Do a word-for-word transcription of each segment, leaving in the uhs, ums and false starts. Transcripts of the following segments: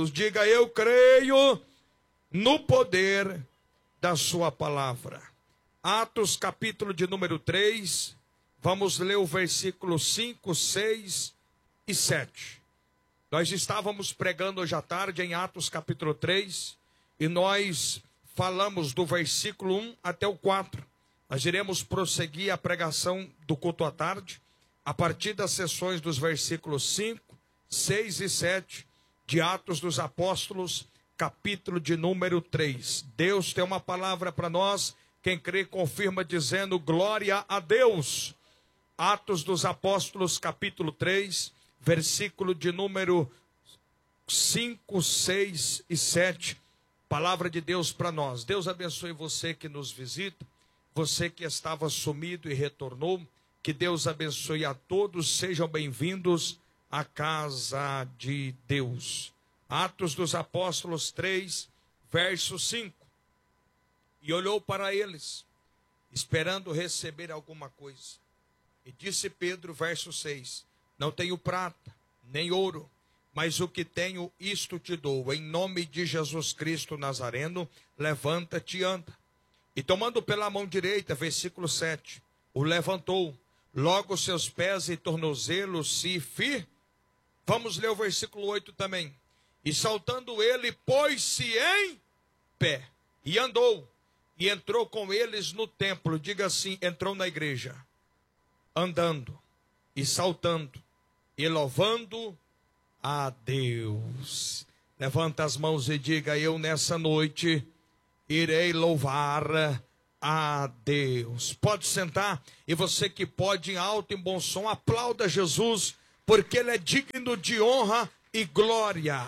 Deus. Diga: eu creio no poder da sua palavra. Atos capítulo de número três, vamos ler o versículo cinco, seis e sete. Nós estávamos pregando hoje à tarde em Atos capítulo três e nós falamos do versículo um até o quatro. Nós iremos prosseguir a pregação do culto à tarde a partir das sessões dos versículos cinco, seis e sete de Atos dos Apóstolos, capítulo de número três. Deus tem uma palavra para nós. Quem crê confirma dizendo: glória a Deus. Atos dos Apóstolos, capítulo três, versículo de número cinco, seis e sete. Palavra de Deus para nós. Deus abençoe você que nos visita, você que estava sumido e retornou. Que Deus abençoe a todos. Sejam bem-vindos à casa de Deus. Atos dos Apóstolos três, verso cinco. E olhou para eles, esperando receber alguma coisa. E disse Pedro, verso seis: não tenho prata, nem ouro, mas o que tenho, isto te dou. Em nome de Jesus Cristo Nazareno, levanta-te e anda. E tomando pela mão direita, versículo sete, o levantou. Logo seus pés e tornozelos se fir. Vamos ler o versículo oito também. E saltando ele, pôs-se em pé e andou. E entrou com eles no templo. Diga assim: entrou na igreja, andando e saltando e louvando a Deus. Levanta as mãos e diga: eu nessa noite irei louvar a Deus. Pode sentar. E você que pode, em alto e bom som, aplauda Jesus, porque Ele é digno de honra e glória.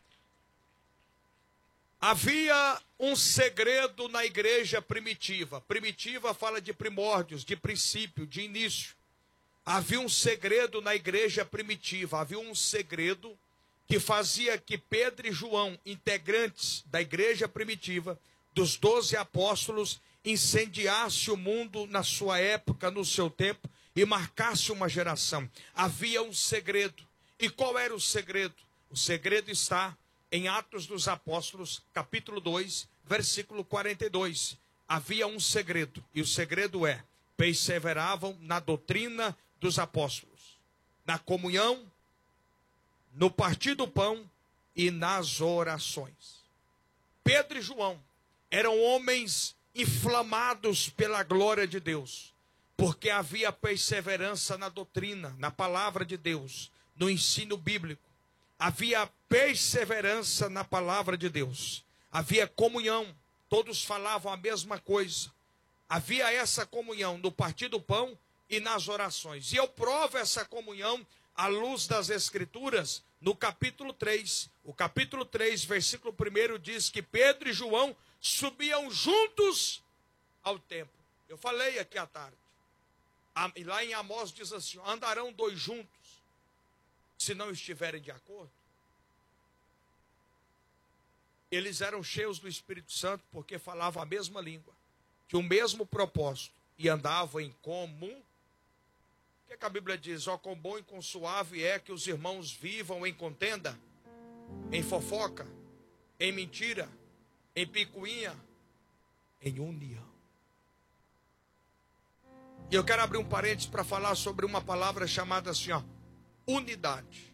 Havia um segredo na igreja primitiva. Primitiva fala de primórdios, de princípio, de início. Havia um segredo na igreja primitiva. Havia um segredo que fazia que Pedro e João, integrantes da igreja primitiva, dos doze apóstolos, incendiasse o mundo na sua época, no seu tempo, e marcasse uma geração. Havia um segredo. E qual era o segredo? O segredo está em Atos dos Apóstolos, capítulo dois, versículo quarenta e dois. Havia um segredo, e o segredo é: perseveravam na doutrina dos apóstolos, na comunhão, no partir do pão e nas orações. Pedro e João eram homens inflamados pela glória de Deus, porque havia perseverança na doutrina, na palavra de Deus, no ensino bíblico. Havia perseverança na palavra de Deus. Havia comunhão, todos falavam a mesma coisa. Havia essa comunhão no partir do pão e nas orações. E eu provo essa comunhão à luz das Escrituras no capítulo três. O capítulo três, versículo um diz que Pedro e João subiam juntos ao templo. Eu falei aqui à tarde. E lá em Amós diz assim: andarão dois juntos se não estiverem de acordo. Eles eram cheios do Espírito Santo porque falavam a mesma língua, tinham o mesmo propósito e andavam em comum. O que, é que a Bíblia diz? Ó, quão bom e quão suave é que os irmãos vivam em contenda, em fofoca, em mentira, em picuinha, em união. E eu quero abrir um parênteses para falar sobre uma palavra chamada assim, ó, unidade.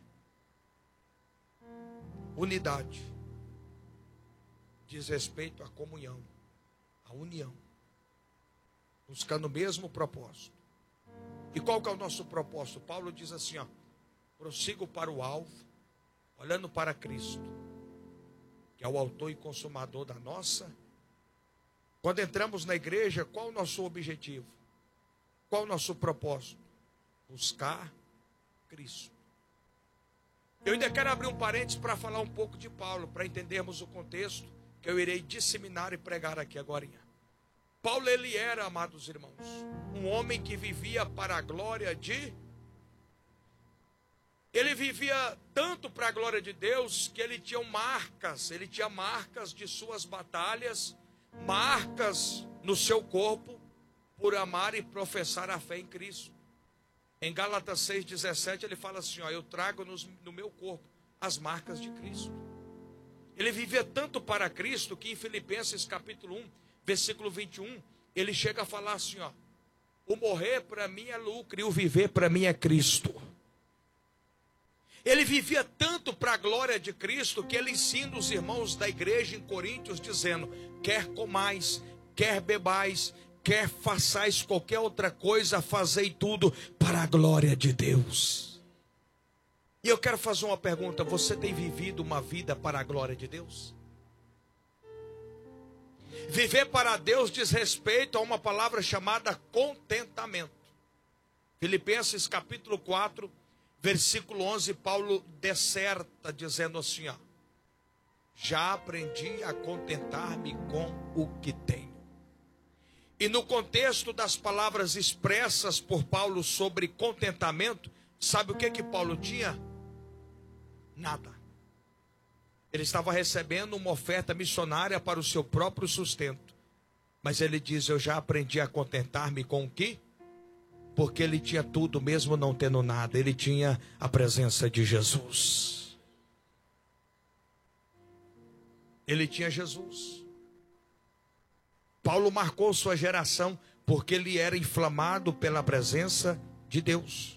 Unidade diz respeito à comunhão, à união, buscando o mesmo propósito. E qual que é o nosso propósito? Paulo diz assim, ó: prossigo para o alvo, olhando para Cristo, que é o autor e consumador da nossa. Quando entramos na igreja, qual o nosso objetivo? Qual o nosso propósito? Buscar Cristo. Eu ainda quero abrir um parênteses para falar um pouco de Paulo, para entendermos o contexto que eu irei disseminar e pregar aqui agora. Paulo, ele era, amados irmãos, um homem que vivia para a glória de... Ele vivia tanto para a glória de Deus que ele tinha marcas, ele tinha marcas de suas batalhas, marcas no seu corpo, por amar e professar a fé em Cristo. Em Gálatas seis, dezessete, ele fala assim, ó: eu trago nos, no meu corpo as marcas de Cristo. Ele vivia tanto para Cristo que em Filipenses capítulo um, versículo vinte e um, ele chega a falar assim, ó: o morrer para mim é lucro e o viver para mim é Cristo. Ele vivia tanto para a glória de Cristo que ele ensina os irmãos da igreja em Coríntios dizendo: quer comais, quer bebais, quer façais qualquer outra coisa, fazei tudo para a glória de Deus. E eu quero fazer uma pergunta: você tem vivido uma vida para a glória de Deus? Viver para Deus diz respeito a uma palavra chamada contentamento. Filipenses capítulo quatro, versículo onze, Paulo disserta dizendo assim, ó: já aprendi a contentar-me com o que tenho. E no contexto das palavras expressas por Paulo sobre contentamento, sabe o que que Paulo tinha? Nada. Ele estava recebendo uma oferta missionária para o seu próprio sustento. Mas ele diz: eu já aprendi a contentar-me com o que? Porque ele tinha tudo, mesmo não tendo nada. Ele tinha a presença de Jesus. Ele tinha Jesus. Paulo marcou sua geração porque ele era inflamado pela presença de Deus.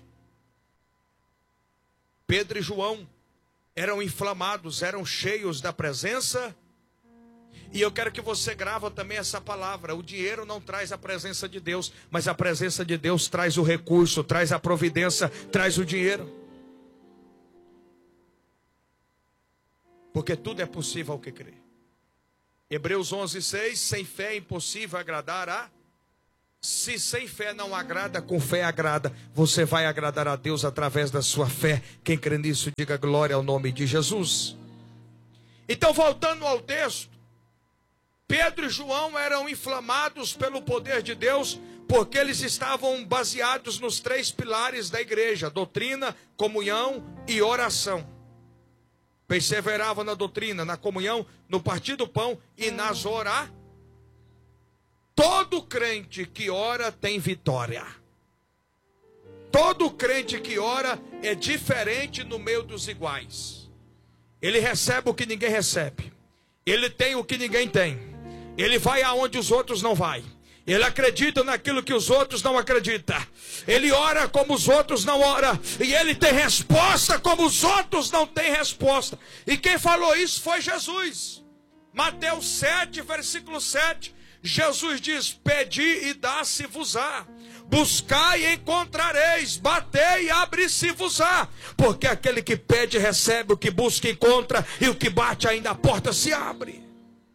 Pedro e João eram inflamados, eram cheios da presença. E eu quero que você grava também essa palavra: o dinheiro não traz a presença de Deus, mas a presença de Deus traz o recurso, traz a providência, traz o dinheiro. Porque tudo é possível ao que crê. Hebreus onze, seis, sem fé é impossível agradar a... Se sem fé não agrada, com fé agrada. Você vai agradar a Deus através da sua fé. Quem crê nisso, diga glória ao nome de Jesus. Então, voltando ao texto, Pedro e João eram inflamados pelo poder de Deus, porque eles estavam baseados nos três pilares da igreja: doutrina, comunhão e oração. Perseveravam na doutrina, na comunhão, no partir do pão e nas orações. Todo crente que ora tem vitória. Todo crente que ora é diferente no meio dos iguais. Ele recebe o que ninguém recebe. Ele tem o que ninguém tem. Ele vai aonde os outros não vão. Ele acredita naquilo que os outros não acreditam. Ele ora como os outros não oram. E ele tem resposta como os outros não têm resposta. E quem falou isso foi Jesus. Mateus sete, versículo sete. Jesus diz: pedi e dá-se-vos-á, buscai e encontrareis, batei e abre-se-vos-á. Porque aquele que pede recebe, o que busca encontra, e o que bate ainda a porta se abre.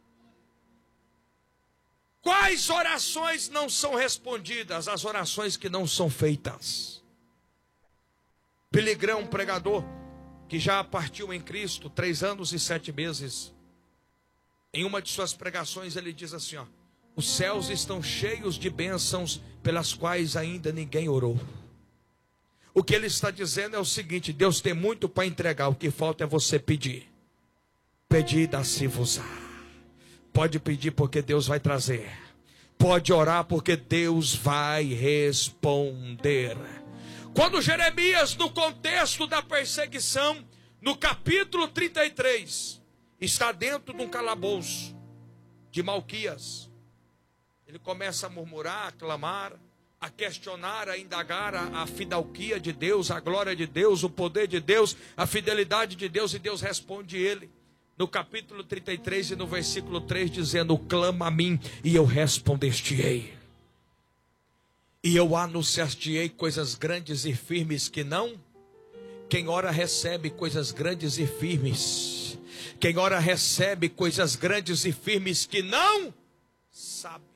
Quais orações não são respondidas? As orações que não são feitas. Billy Graham, um pregador que já partiu em Cristo, três anos e sete meses, em uma de suas pregações ele diz assim, ó: os céus estão cheios de bênçãos pelas quais ainda ninguém orou. O que ele está dizendo é o seguinte: Deus tem muito para entregar, o que falta é você pedir. Pedir, dá-se-vos-á. Pode pedir porque Deus vai trazer. Pode orar porque Deus vai responder. Quando Jeremias, no contexto da perseguição, no capítulo trinta e três, está dentro de um calabouço de Malquias, ele começa a murmurar, a clamar, a questionar, a indagar a, a fidalquia de Deus, a glória de Deus, o poder de Deus, a fidelidade de Deus, e Deus responde ele, no capítulo trinta e três e no versículo três, dizendo: clama a mim e eu responder-te-ei, e eu anunciar-te-ei coisas grandes e firmes que não... Quem ora recebe coisas grandes e firmes. Quem ora recebe coisas grandes e firmes que não sabes.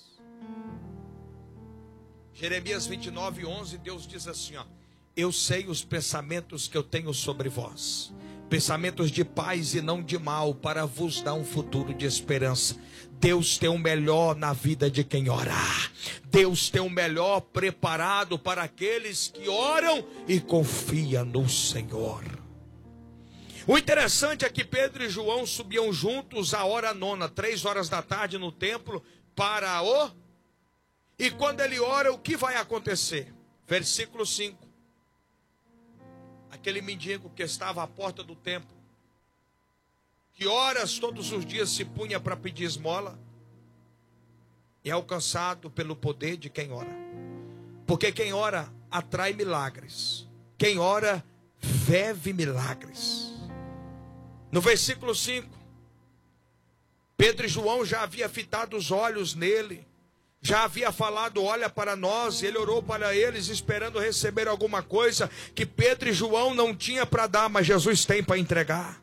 Jeremias vinte e nove, onze, Deus diz assim, ó: eu sei os pensamentos que eu tenho sobre vós, pensamentos de paz e não de mal, para vos dar um futuro de esperança. Deus tem o melhor na vida de quem ora. Deus tem o melhor preparado para aqueles que oram e confiam no Senhor. O interessante é que Pedro e João subiam juntos à hora nona, três horas da tarde no templo, para o... E quando ele ora, o que vai acontecer? Versículo cinco. Aquele mendigo que estava à porta do templo que horas todos os dias se punha para pedir esmola, é alcançado pelo poder de quem ora. Porque quem ora atrai milagres. Quem ora vive milagres. No versículo cinco, Pedro e João já havia fitado os olhos nele, já havia falado, olha para nós, e ele orou para eles, esperando receber alguma coisa que Pedro e João não tinham para dar, mas Jesus tem para entregar.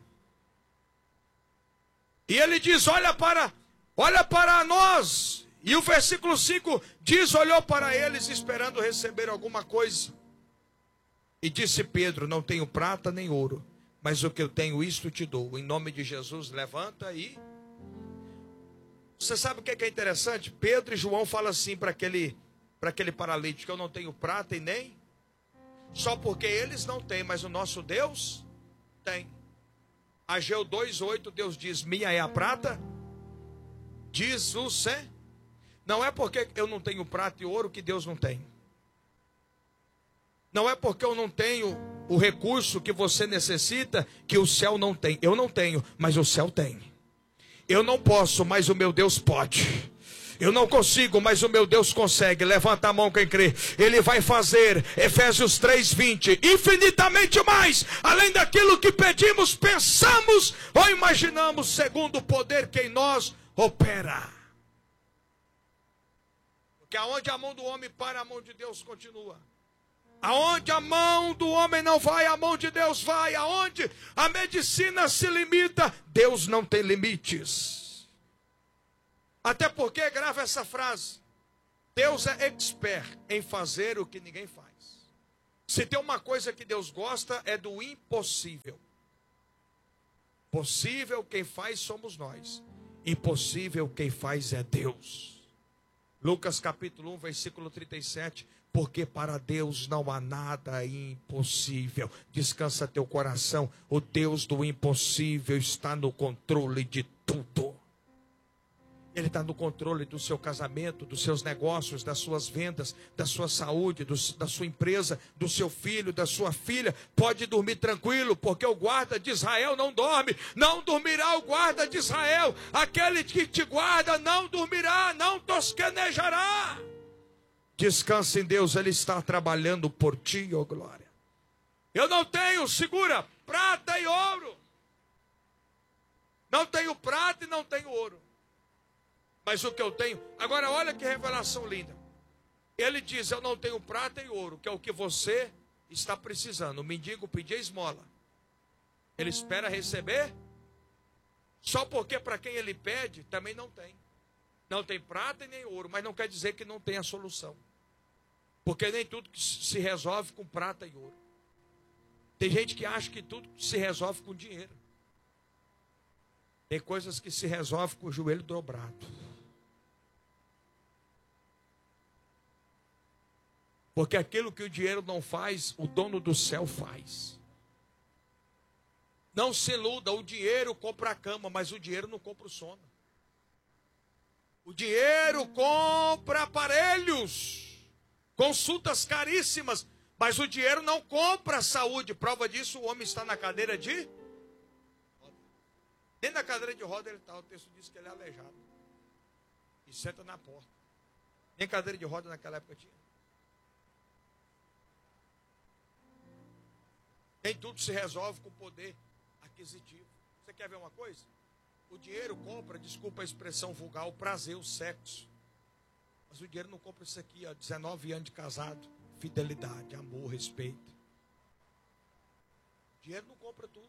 E ele diz, olha para, olha para nós. E o versículo cinco diz, olhou para eles, esperando receber alguma coisa. E disse Pedro, não tenho prata nem ouro, mas o que eu tenho, isto te dou. Em nome de Jesus, levanta e... Você sabe o que é interessante? Pedro e João falam assim para aquele, para aquele paralítico, eu não tenho prata e nem... Só porque eles não têm, mas o nosso Deus tem. Ageu dois, oito, Deus diz, minha é a prata, diz o Senhor. Não é porque eu não tenho prata e ouro que Deus não tem. Não é porque eu não tenho o recurso que você necessita que o céu não tem. Eu não tenho, mas o céu tem. Eu não posso, mas o meu Deus pode. Eu não consigo, mas o meu Deus consegue. Levanta a mão quem crê. Ele vai fazer, Efésios três, vinte, infinitamente mais, além daquilo que pedimos, pensamos ou imaginamos, segundo o poder que em nós opera. Porque aonde a mão do homem para, a mão de Deus continua. Aonde a mão do homem não vai, a mão de Deus vai. Aonde a medicina se limita, Deus não tem limites. Até porque, grava essa frase, Deus é expert em fazer o que ninguém faz. Se tem uma coisa que Deus gosta, é do impossível. Possível quem faz somos nós. Impossível quem faz é Deus. Lucas capítulo um, versículo trinta e sete. Porque para Deus não há nada impossível. Descansa teu coração. O Deus do impossível está no controle de tudo. Ele está no controle do seu casamento, dos seus negócios, das suas vendas, da sua saúde, do, da sua empresa, do seu filho, da sua filha. Pode dormir tranquilo, porque o guarda de Israel não dorme. Não dormirá o guarda de Israel. Aquele que te guarda não dormirá, não tosquenejará. Descansa em Deus, Ele está trabalhando por ti, ó glória. Eu não tenho, segura, prata e ouro. Não tenho prata e não tenho ouro. Mas o que eu tenho... Agora olha que revelação linda. Ele diz, eu não tenho prata e ouro, que é o que você está precisando. O mendigo pedir esmola. Ele espera receber, só porque para quem ele pede, também não tem. Não tem prata e nem ouro, mas não quer dizer que não tem a solução. Porque nem tudo se resolve com prata e ouro. Tem gente que acha que tudo se resolve com dinheiro. Tem coisas que se resolvem com o joelho dobrado. Porque aquilo que o dinheiro não faz, o dono do céu faz. Não se iluda, o dinheiro compra a cama, mas o dinheiro não compra o sono. O dinheiro compra aparelhos, consultas caríssimas, mas o dinheiro não compra a saúde. Prova disso, o homem está na cadeira de roda. Nem na cadeira de roda ele está, o texto diz que ele é aleijado. E senta na porta. Nem cadeira de roda naquela época tinha. Nem tudo se resolve com poder aquisitivo. Você quer ver uma coisa? O dinheiro compra, desculpa a expressão vulgar, o prazer, o sexo. Mas o dinheiro não compra isso aqui, ó, dezenove anos de casado, fidelidade, amor, respeito. O dinheiro não compra tudo.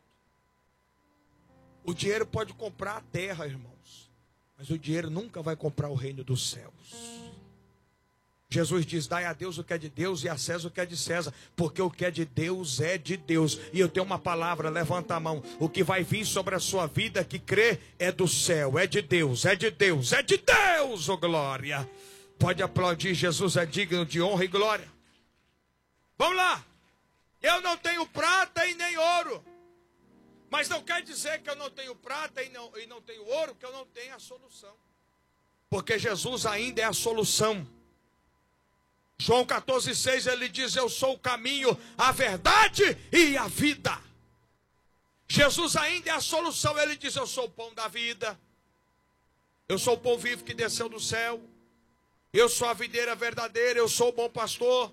O dinheiro pode comprar a terra, irmãos, mas o dinheiro nunca vai comprar o reino dos céus. Jesus diz, dai a Deus o que é de Deus e a César o que é de César, porque o que é de Deus é de Deus. E eu tenho uma palavra, levanta a mão, o que vai vir sobre a sua vida que crê é do céu, é de Deus, é de Deus, é de Deus, oh glória. Pode aplaudir, Jesus é digno de honra e glória. Vamos lá, eu não tenho prata e nem ouro, mas não quer dizer que eu não tenho prata e não, e não tenho ouro, que eu não tenho a solução, porque Jesus ainda é a solução. João quatorze, seis, ele diz, eu sou o caminho, a verdade e a vida. Jesus ainda é a solução. Ele diz: eu sou o pão da vida. Eu sou o pão vivo que desceu do céu. Eu sou a videira verdadeira. Eu sou o bom pastor.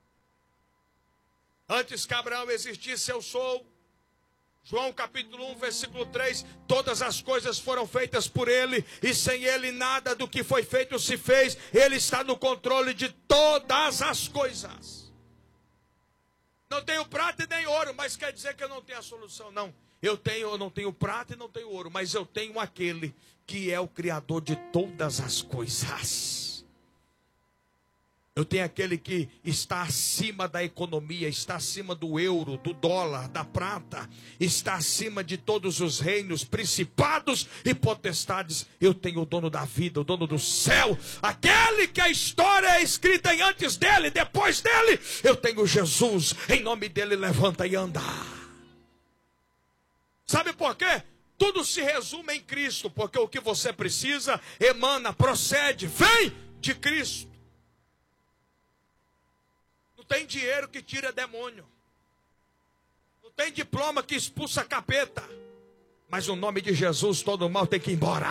Antes que Abraão existisse, eu sou. João capítulo um, versículo três. Todas as coisas foram feitas por ele, e sem ele nada do que foi feito se fez. Ele está no controle de todas as coisas. Não tenho prata e nem ouro, mas quer dizer que eu não tenho a solução. Não, eu tenho, eu não tenho prata e não tenho ouro, mas eu tenho aquele que é o Criador de todas as coisas. Eu tenho aquele que está acima da economia, está acima do euro, do dólar, da prata, está acima de todos os reinos, principados e potestades. Eu tenho o dono da vida, o dono do céu, aquele que a história é escrita em antes dele, depois dele. Eu tenho Jesus, em nome dele levanta e anda. Sabe por quê? Tudo se resume em Cristo, porque o que você precisa emana, procede, vem de Cristo. Não tem dinheiro que tira demônio. Não tem diploma que expulsa capeta. Mas o nome de Jesus, todo mal tem que ir embora.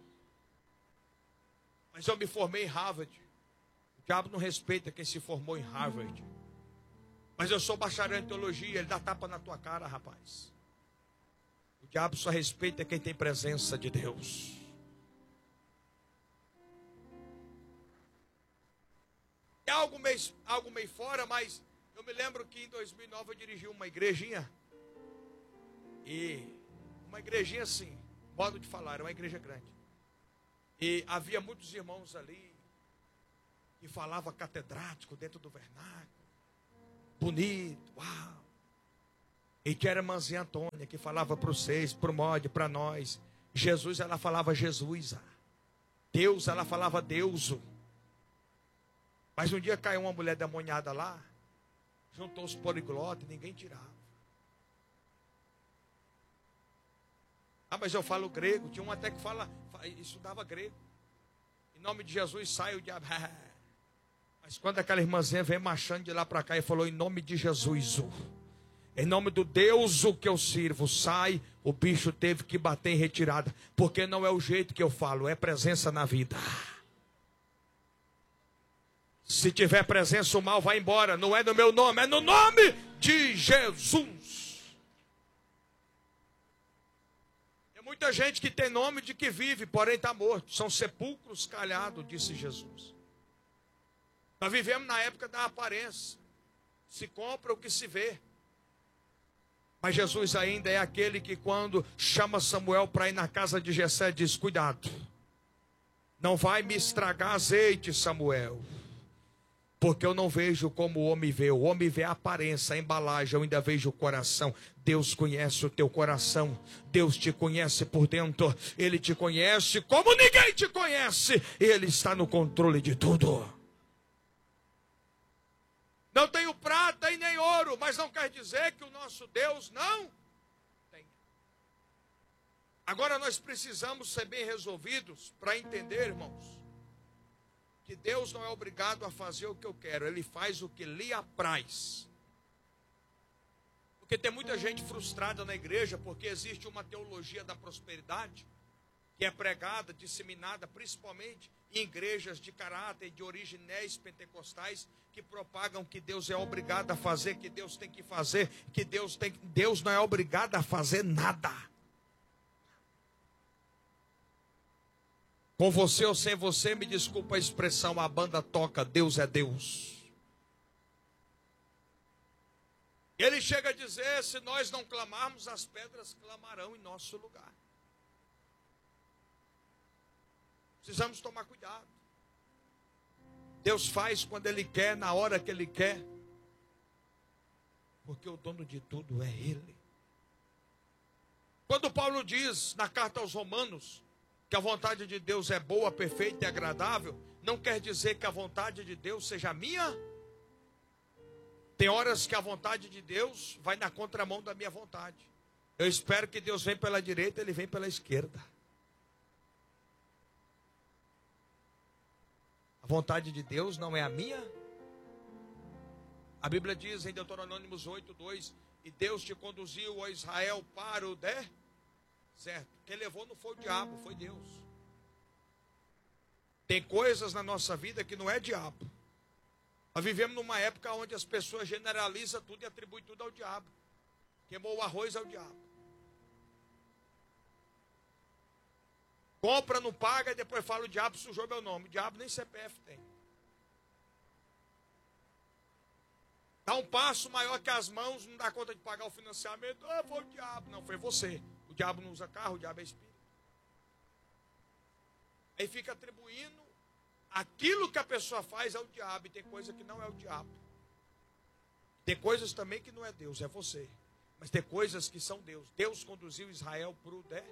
Mas eu me formei em Harvard. O diabo não respeita quem se formou em Harvard. Mas eu sou bacharel em teologia. Ele dá tapa na tua cara, rapaz. O diabo só respeita quem tem presença de Deus. É algo meio, algo meio fora, mas eu me lembro que em dois mil e nove eu dirigi uma igrejinha. E uma igrejinha assim, modo de falar, era uma igreja grande. E havia muitos irmãos ali que falavam catedrático dentro do vernáculo. Bonito, uau. E que era a irmãzinha Antônia, que falava para vocês, para o mod, para nós. Jesus, ela falava Jesus. Deus, ela falava Deus. Mas um dia caiu uma mulher demoniada lá, juntou os poliglotas e ninguém tirava. Ah, mas eu falo grego. Tinha um até que fala, estudava grego. Em nome de Jesus sai o diabo. Mas quando aquela irmãzinha veio marchando de lá para cá e falou: em nome de Jesus, em nome do Deus o que eu sirvo, sai, o bicho teve que bater em retirada. Porque não é o jeito que eu falo, é presença na vida. Se tiver presença, o mal vai embora. Não é no meu nome, é no nome de Jesus. Tem muita gente que tem nome de que vive, porém está morto. São sepulcros calhados, disse Jesus. Nós vivemos na época da aparência. Se compra o que se vê. Mas Jesus ainda é aquele que, quando chama Samuel para ir na casa de Jessé, diz: cuidado, não vai me estragar azeite, Samuel. Porque eu não vejo como o homem vê. O homem vê a aparência, a embalagem, eu ainda vejo o coração. Deus conhece o teu coração. Deus te conhece por dentro. Ele te conhece como ninguém te conhece. Ele está no controle de tudo. Não tenho prata e nem ouro, mas não quer dizer que o nosso Deus não tem. Agora nós precisamos ser bem resolvidos para entender, irmãos, que Deus não é obrigado a fazer o que eu quero. Ele faz o que lhe apraz. Porque tem muita gente frustrada na igreja, porque existe uma teologia da prosperidade que é pregada, disseminada, principalmente em igrejas de caráter, de origem neopentecostais, que propagam que Deus é obrigado a fazer, que Deus tem que fazer, que Deus tem, Deus não é obrigado a fazer nada. Com você ou sem você, me desculpa a expressão, a banda toca, Deus é Deus. Ele chega a dizer: se nós não clamarmos, as pedras clamarão em nosso lugar. Precisamos tomar cuidado. Deus faz quando Ele quer, na hora que Ele quer. Porque o dono de tudo é Ele. Quando Paulo diz na carta aos Romanos que a vontade de Deus é boa, perfeita e agradável, não quer dizer que a vontade de Deus seja minha. Tem horas que a vontade de Deus vai na contramão da minha vontade. Eu espero que Deus venha pela direita, Ele vem pela esquerda. A vontade de Deus não é a minha. A Bíblia diz em Deuteronômio oito, dois: E Deus te conduziu a Israel para o deserto. Quem levou não foi o diabo, foi Deus. Tem coisas na nossa vida que não é diabo. Nós vivemos numa época onde as pessoas generalizam tudo e atribuem tudo ao diabo. Queimou o arroz ao diabo. Compra, não paga e depois fala o diabo sujou meu nome. O diabo nem C P F tem. Dá um passo maior que as mãos, não dá conta de pagar o financiamento. Ah, foi o diabo. Não, foi você. O diabo não usa carro, o diabo é espírito. Aí fica atribuindo aquilo que a pessoa faz ao diabo. E tem coisa que não é o diabo. Tem coisas também que não é Deus, é você. Mas tem coisas que são Deus. Deus conduziu Israel para o deserto.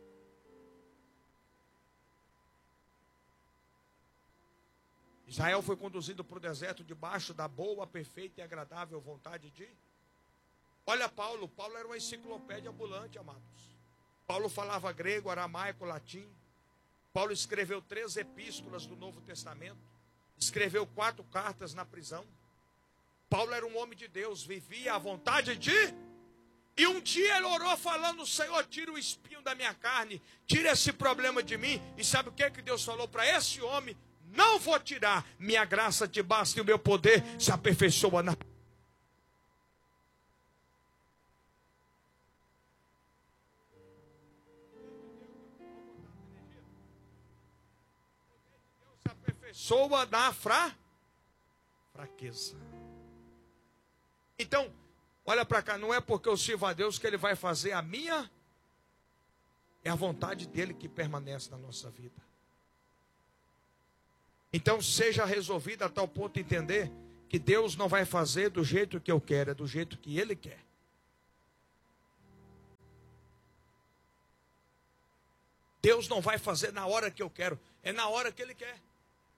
Israel foi conduzido para o deserto debaixo da boa, perfeita e agradável vontade de... Olha Paulo, Paulo era uma enciclopédia ambulante, amados. Paulo falava grego, aramaico, latim. Paulo escreveu três epístolas do Novo Testamento. Escreveu quatro cartas na prisão. Paulo era um homem de Deus, vivia à vontade de... E um dia ele orou falando, Senhor, tira o espinho da minha carne, tira esse problema de mim. E sabe o que, que Deus falou para esse homem? Não vou tirar, minha graça te basta e o meu poder se aperfeiçoa na... Se aperfeiçoa na fra... fraqueza. Então, olha para cá, não é porque eu sirvo a Deus que Ele vai fazer a minha... É a vontade dEle que permanece na nossa vida. Então seja resolvido a tal ponto de entender que Deus não vai fazer do jeito que eu quero, é do jeito que Ele quer. Deus não vai fazer na hora que eu quero, é na hora que Ele quer.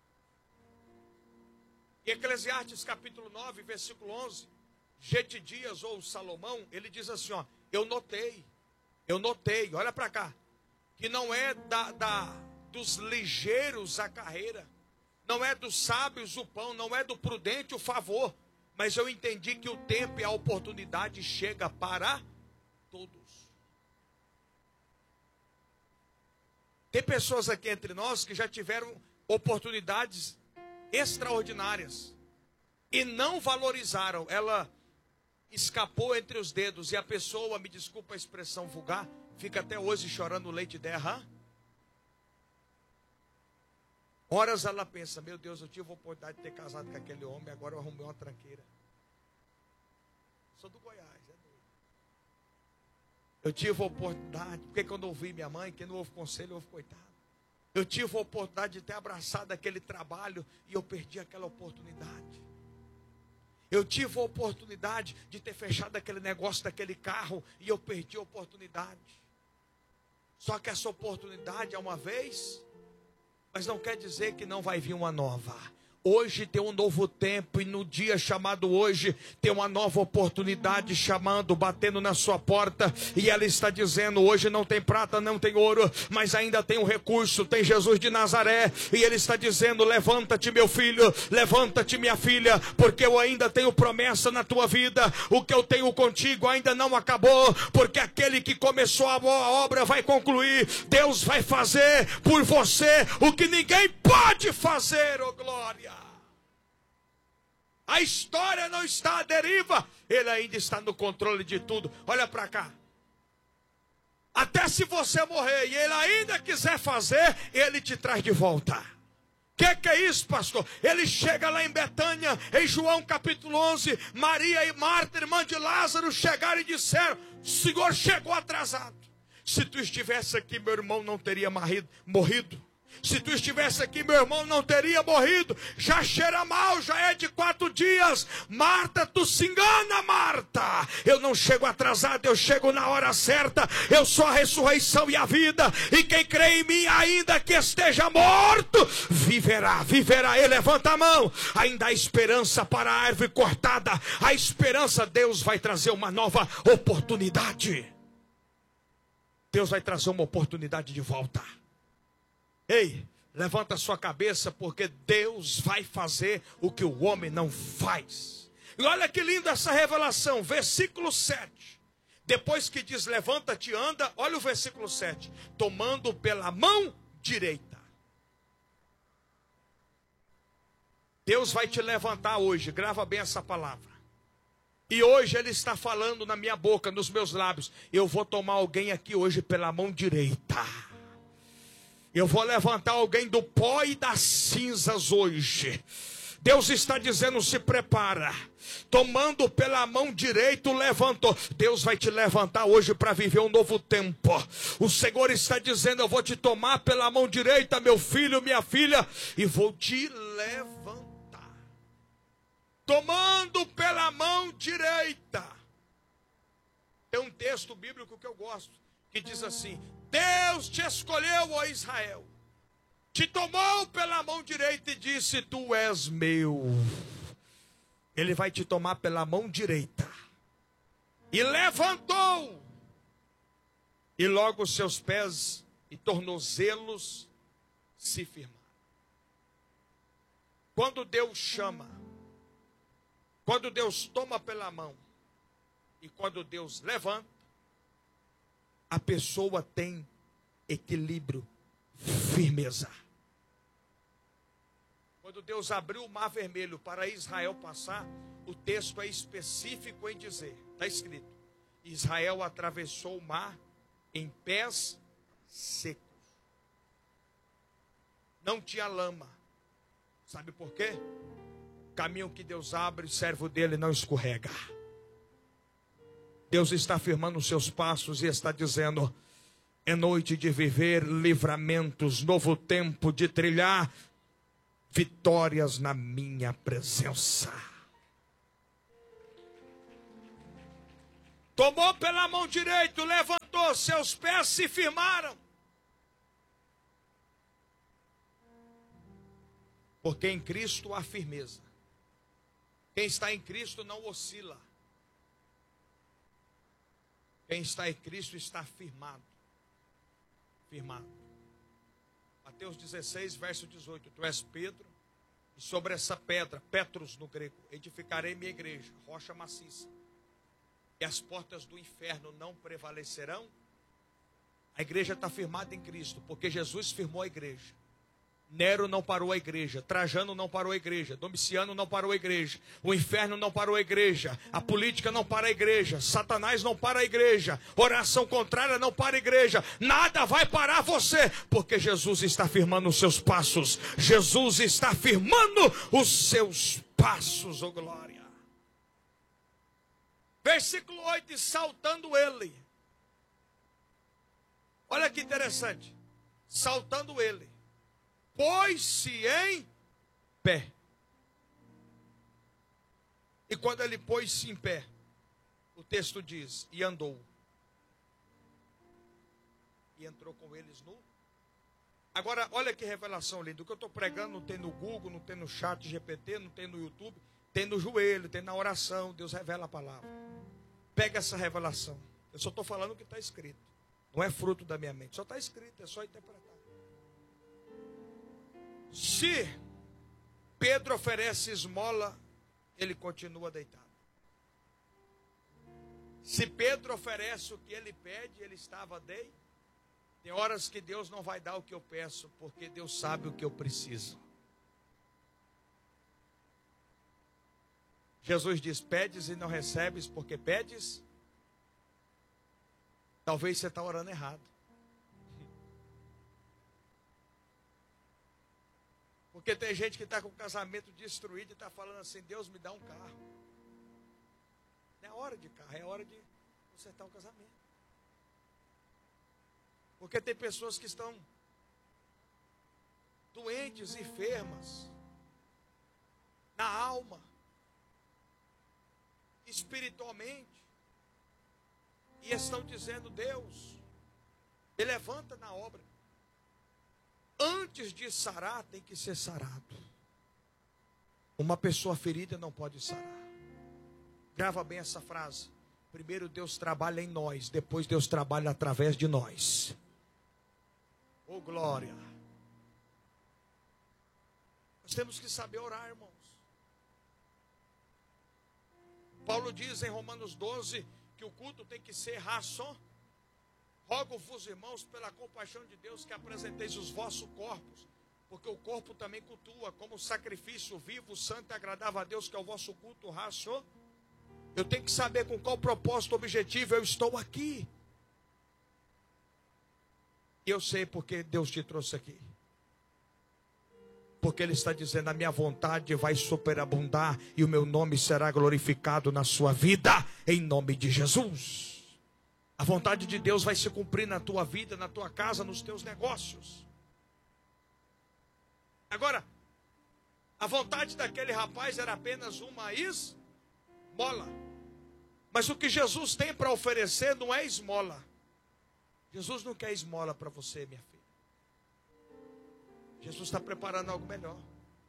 Em Eclesiastes capítulo nove, versículo onze, Getidias ou Salomão, ele diz assim, ó, eu notei, eu notei, olha para cá, que não é da, da, dos ligeiros a carreira, não é dos sábios o pão, não é do prudente o favor. Mas eu entendi que o tempo e a oportunidade chega para todos. Tem pessoas aqui entre nós que já tiveram oportunidades extraordinárias e não valorizaram. Ela escapou entre os dedos e a pessoa, me desculpa a expressão vulgar, fica até hoje chorando leite derra. Horas ela pensa, meu Deus, eu tive a oportunidade de ter casado com aquele homem, agora eu arrumei uma tranqueira. Sou do Goiás, é doido. Eu tive a oportunidade, porque quando eu ouvi minha mãe, quem não ouve conselho, ouve coitado. Eu tive a oportunidade de ter abraçado aquele trabalho e eu perdi aquela oportunidade. Eu tive a oportunidade de ter fechado aquele negócio daquele carro e eu perdi a oportunidade. Só que essa oportunidade é uma vez... Mas não quer dizer que não vai vir uma nova. Hoje tem um novo tempo e no dia chamado hoje tem uma nova oportunidade chamando, batendo na sua porta. E ela está dizendo, hoje não tem prata, não tem ouro, mas ainda tem um recurso, tem Jesus de Nazaré. E ele está dizendo, levanta-te meu filho, levanta-te minha filha, porque eu ainda tenho promessa na tua vida. O que eu tenho contigo ainda não acabou, porque aquele que começou a boa obra vai concluir. Deus vai fazer por você o que ninguém pode fazer, oh glória. A história não está à deriva, Ele ainda está no controle de tudo. Olha para cá. Até se você morrer e Ele ainda quiser fazer, Ele te traz de volta. O que, que é isso, pastor? Ele chega lá em Betânia, em João capítulo onze, Maria e Marta, irmã de Lázaro, chegaram e disseram, o Senhor chegou atrasado. Se tu estivesse aqui, meu irmão não teria morrido. Se tu estivesse aqui, meu irmão não teria morrido. Já cheira mal, já é de quatro dias. Marta, tu se engana, Marta. Eu não chego atrasado, eu chego na hora certa. Eu sou a ressurreição e a vida. E quem crê em mim, ainda que esteja morto, viverá, viverá. E levanta a mão. Ainda há esperança para a árvore cortada. A esperança, Deus vai trazer uma nova oportunidade. Deus vai trazer uma oportunidade de volta. Ei, levanta a sua cabeça, porque Deus vai fazer o que o homem não faz. E olha que linda essa revelação, versículo sete. Depois que diz, levanta-te e anda, olha o versículo sete. Tomando pela mão direita. Deus vai te levantar hoje, grava bem essa palavra. E hoje Ele está falando na minha boca, nos meus lábios. Eu vou tomar alguém aqui hoje pela mão direita. Eu vou levantar alguém do pó e das cinzas hoje. Deus está dizendo, se prepara. Tomando pela mão direita, levantou. Deus vai te levantar hoje para viver um novo tempo. O Senhor está dizendo, eu vou te tomar pela mão direita, meu filho, minha filha, e vou te levantar. Tomando pela mão direita. Tem um texto bíblico que eu gosto, que diz assim, Deus te escolheu, ó Israel, te tomou pela mão direita e disse, tu és meu. Ele vai te tomar pela mão direita. E levantou. E logo os seus pés e tornozelos se firmaram. Quando Deus chama, quando Deus toma pela mão e quando Deus levanta, a pessoa tem equilíbrio, firmeza. Quando Deus abriu o mar vermelho para Israel passar, o texto é específico em dizer, está escrito, Israel atravessou o mar em pés secos. Não tinha lama. Sabe por quê? Caminho que Deus abre, servo dele não escorrega. Deus está afirmando os seus passos e está dizendo, é noite de viver livramentos, novo tempo de trilhar vitórias na minha presença. Tomou pela mão direita, levantou, seus pés se firmaram. Porque em Cristo há firmeza. Quem está em Cristo não oscila. Quem está em Cristo está firmado. Firmado. Mateus dezesseis, verso dezoito. Tu és Pedro, e sobre essa pedra, Petros no grego, edificarei minha igreja, rocha maciça. E as portas do inferno não prevalecerão. A igreja está firmada em Cristo, porque Jesus firmou a igreja. Nero não parou a igreja, Trajano não parou a igreja, Domiciano não parou a igreja, o inferno não parou a igreja, a política não para a igreja, Satanás não para a igreja, oração contrária não para a igreja, nada vai parar você, porque Jesus está firmando os seus passos, Jesus está firmando os seus passos, oh glória. Versículo oito, e saltando ele, olha que interessante, saltando ele, pôs-se em pé. E quando ele pôs-se em pé, o texto diz, e andou. E entrou com eles no... Agora, olha que revelação linda. O que eu estou pregando não tem no Google, não tem no chat G P T, não tem no YouTube. Tem no joelho, tem na oração. Deus revela a palavra. Pega essa revelação. Eu só estou falando o que está escrito. Não é fruto da minha mente. Só está escrito, é só interpretar. Se Pedro oferece esmola, ele continua deitado. Se Pedro oferece o que ele pede, ele estava deitado. Tem horas que Deus não vai dar o que eu peço, porque Deus sabe o que eu preciso. Jesus diz, pedes e não recebes, porque pedes. Talvez você está orando errado. Porque tem gente que está com o casamento destruído e está falando assim, Deus me dá um carro. Não é hora de carro, é hora de consertar o casamento. Porque tem pessoas que estão doentes, enfermas, na alma, espiritualmente, e estão dizendo, Deus, me levanta na obra. Antes de sarar, tem que ser sarado. Uma pessoa ferida não pode sarar. Grava bem essa frase. Primeiro Deus trabalha em nós, depois Deus trabalha através de nós. Oh glória. Nós temos que saber orar, irmãos. Paulo diz em Romanos doze que o culto tem que ser ração. Rogo-vos, irmãos, pela compaixão de Deus, que apresenteis os vossos corpos, porque o corpo também cultua, como sacrifício vivo, santo e agradável a Deus, que é o vosso culto ração. Eu tenho que saber com qual propósito, objetivo eu estou aqui. E eu sei porque Deus te trouxe aqui. Porque Ele está dizendo, a minha vontade vai superabundar e o meu nome será glorificado na sua vida, em nome de Jesus. A vontade de Deus vai se cumprir na tua vida, na tua casa, nos teus negócios. Agora, a vontade daquele rapaz era apenas uma esmola. Mas o que Jesus tem para oferecer não é esmola. Jesus não quer esmola para você, minha filha. Jesus está preparando algo melhor.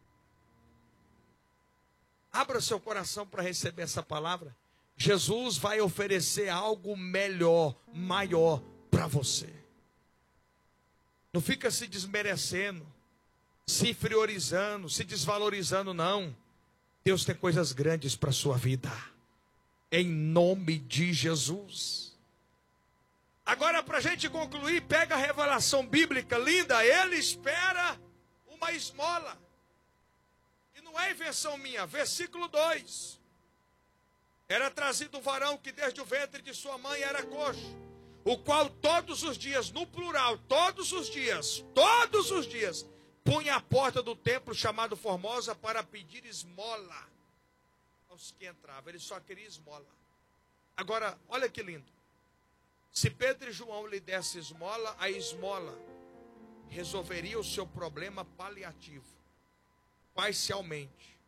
Abra seu coração para receber essa palavra. Jesus vai oferecer algo melhor, maior para você. Não fica se desmerecendo, se inferiorizando, se desvalorizando, não. Deus tem coisas grandes para a sua vida. Em nome de Jesus. Agora, para a gente concluir, pega a revelação bíblica linda. Ele espera uma esmola. E não é invenção minha. Versículo dois. Era trazido um varão que desde o ventre de sua mãe era coxo, o qual todos os dias, no plural, todos os dias, todos os dias, punha a porta do templo chamado Formosa para pedir esmola aos que entravam. Ele só queria esmola. Agora, olha que lindo. Se Pedro e João lhe dessem esmola, a esmola resolveria o seu problema paliativo, parcialmente,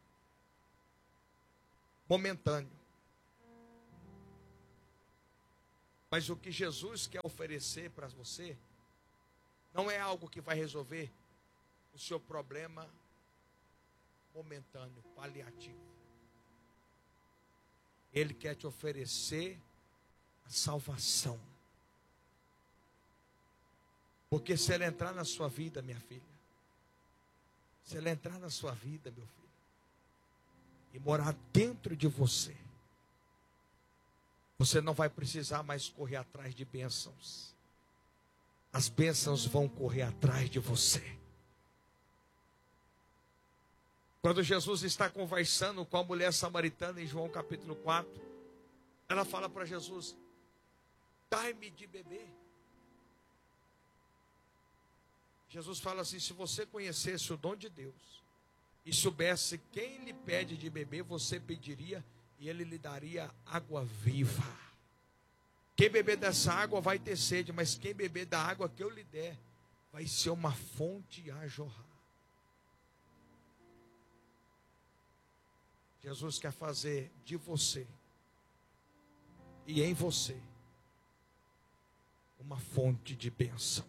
momentâneo. Mas o que Jesus quer oferecer para você não é algo que vai resolver o seu problema momentâneo, paliativo. Ele quer te oferecer a salvação. Porque se ele entrar na sua vida, minha filha, se ele entrar na sua vida, meu filho, e morar dentro de você, você não vai precisar mais correr atrás de bênçãos. As bênçãos vão correr atrás de você. Quando Jesus está conversando com a mulher samaritana em João capítulo quatro, ela fala para Jesus, dai-me de beber. Jesus fala assim, se você conhecesse o dom de Deus e soubesse quem lhe pede de beber, você pediria e ele lhe daria água viva. Quem beber dessa água vai ter sede, mas quem beber da água que eu lhe der, vai ser uma fonte a jorrar. Jesus quer fazer de você e em você uma fonte de bênção.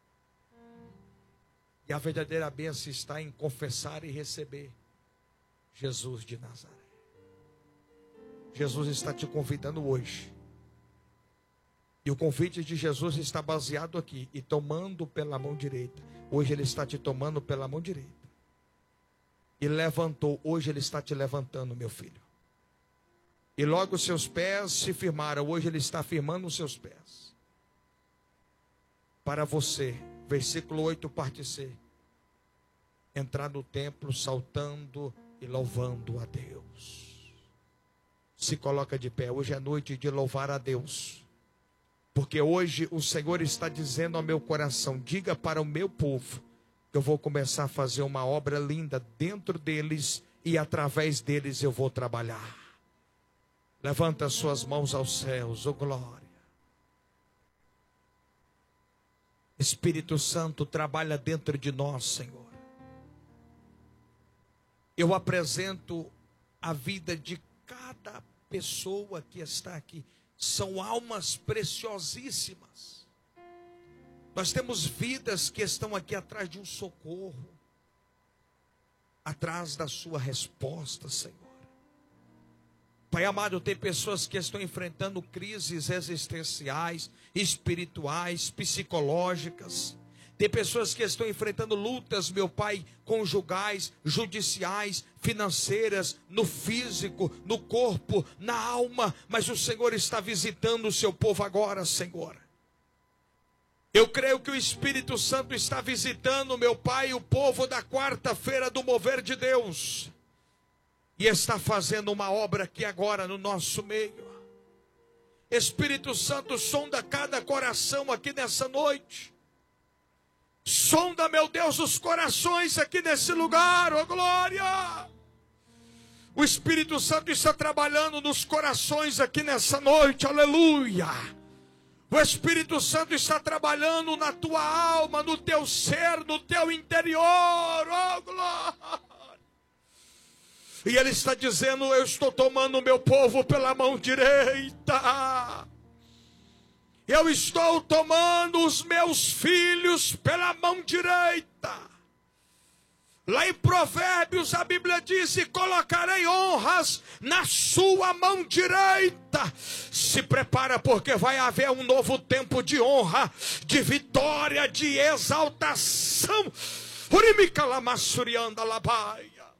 E a verdadeira bênção está em confessar e receber Jesus de Nazaré. Jesus está te convidando hoje. E o convite de Jesus está baseado aqui. E tomando pela mão direita. Hoje Ele está te tomando pela mão direita. E levantou. Hoje Ele está te levantando, meu filho. E logo os seus pés se firmaram. Hoje Ele está firmando os seus pés. Para você, versículo oito, parte C. Entrar no templo saltando e louvando a Deus. Se coloca de pé. Hoje é noite de louvar a Deus. Porque hoje o Senhor está dizendo ao meu coração, diga para o meu povo, que eu vou começar a fazer uma obra linda dentro deles e através deles eu vou trabalhar. Levanta as suas mãos aos céus, ó glória. Espírito Santo, trabalha dentro de nós, Senhor. Eu apresento a vida de cada pessoa que está aqui. São almas preciosíssimas. Nós temos vidas que estão aqui atrás de um socorro, atrás da sua resposta, Senhor. Pai amado, tem pessoas que estão enfrentando crises existenciais, espirituais, psicológicas, Tem pessoas que estão enfrentando lutas, meu Pai, conjugais, judiciais, financeiras, no físico, no corpo, na alma. Mas o Senhor está visitando o seu povo agora, Senhor. Eu creio que o Espírito Santo está visitando, meu Pai, o povo da quarta-feira do mover de Deus. E está fazendo uma obra aqui agora no nosso meio. Espírito Santo, sonda cada coração aqui nessa noite. Sonda, meu Deus, os corações aqui nesse lugar, ó glória! O Espírito Santo está trabalhando nos corações aqui nessa noite, aleluia! O Espírito Santo está trabalhando na tua alma, no teu ser, no teu interior, ó glória! E Ele está dizendo, eu estou tomando o meu povo pela mão direita. Eu estou tomando os meus filhos pela mão direita. Lá em Provérbios a Bíblia diz, e colocarei honras na sua mão direita. Se prepara, porque vai haver um novo tempo de honra, de vitória, de exaltação. Urimicalamassurianda labaia.